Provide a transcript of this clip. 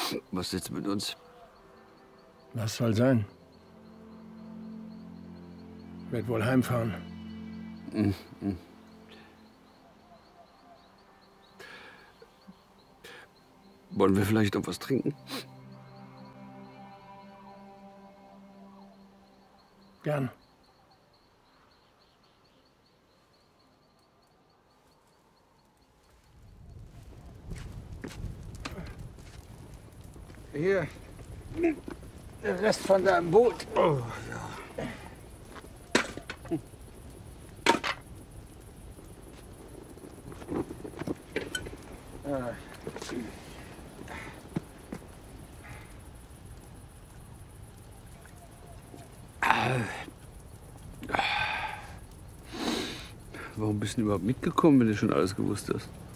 Was jetzt mit uns? Was soll sein? Werd wohl heimfahren. Wollen wir vielleicht noch was trinken? Gern. Hier. Der Rest von deinem Boot. Oh, ja. Warum bist du überhaupt mitgekommen, wenn du schon alles gewusst hast?